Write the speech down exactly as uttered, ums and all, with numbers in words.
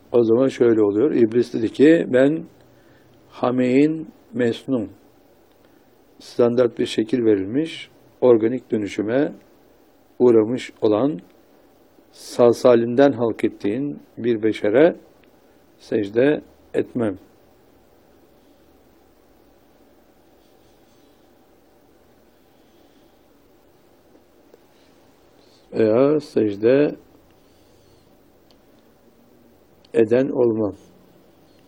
O zaman şöyle oluyor. İblis dedi ki ben hameyin mesnun, standart bir şekil verilmiş, organik dönüşüme uğramış olan, sağ salimden halk ettiğin bir beşere secde etmem. Veya secde eden olmam.